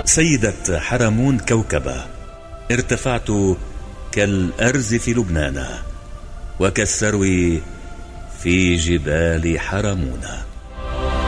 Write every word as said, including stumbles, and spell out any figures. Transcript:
سيدة حرمون كوكبة، ارتفعت كالأرز في لبنان، وكالسرو في جبال حرمون.